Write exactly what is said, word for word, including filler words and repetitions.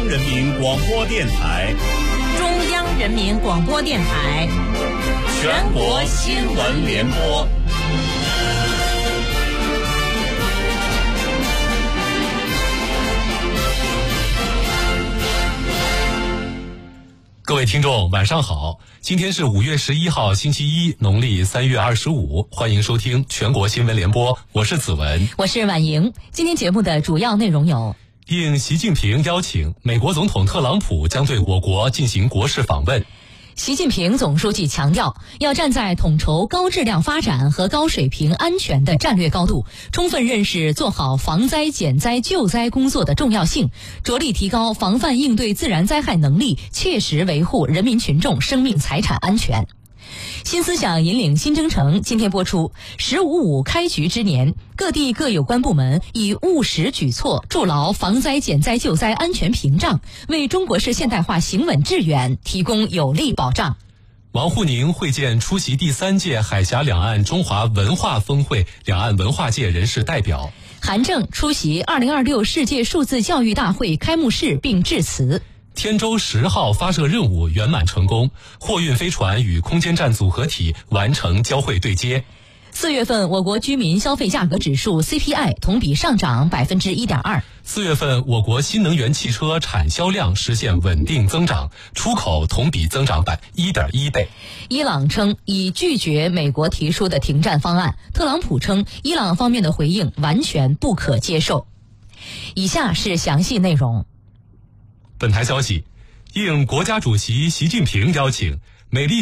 人民广播电台， 中央人民广播电台， 全国新闻联播。 各位听众晚上好，今天是五月十一号星期一，农历三月二十五，欢迎收听全国新闻联播，我是子文， 我是婉莹。今天节目的主要内容有： 应习近平邀请，美国总统特朗普将对我国进行国事访问。 习近平总书记强调，要站在统筹高质量发展和高水平安全的战略高度，充分认识做好防灾减灾救灾工作的重要性，着力提高防范应对自然灾害能力，切实维护人民群众生命财产安全。新思想引领新征程今天播出。十五五开局之年，各地各有关部门以务实举措筑牢防灾减灾救灾安全屏障，为中国式现代化行稳致远提供有力保障。 王沪宁会见出席第三届海峡两岸中华文化峰会两岸文化界人士代表。 韩正出席二零二六世界数字教育大会开幕式并致辞。 天舟十号发射任务圆满成功，货运飞船与空间站组合体完成交会对接。 四月份我国居民消费价格指数 C P I 同比上涨 百分之一点二。 四月份我国新能源汽车产销量实现稳定增长，出口同比增长 一点一倍。 伊朗称已拒绝美国提出的停战方案，特朗普称伊朗方面的回应完全不可接受。以下是详细内容。 本台消息，应国家主席习近平邀请，美丽